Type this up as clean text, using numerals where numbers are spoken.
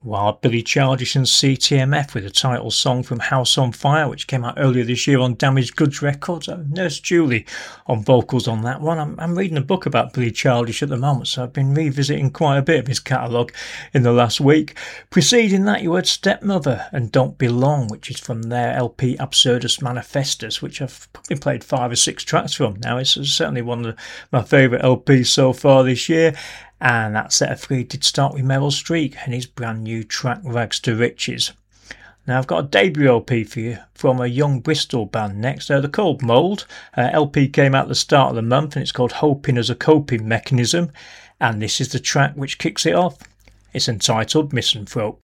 While Billy Childish and CTMF with a title song from House on Fire, which came out earlier this year on Damaged Goods Records. Nurse Julie on vocals on that one. I'm reading a book about Billy Childish at the moment, so I've been revisiting quite a bit of his catalogue in the last week. Preceding that, you heard Stepmother and Don't Belong, which is from their LP Absurdus Manifestus, which I've probably played 5 or 6 tracks from now. It's certainly one of my favourite LPs so far this year. And that set of 3 did start with Meryl Streep and his brand new track Rags to Riches. Now I've got a debut LP for you from a young Bristol band next. They're called Mould. LP came out at the start of the month and it's called Hoping as a Coping Mechanism. And this is the track which kicks it off. It's entitled Misanthrope.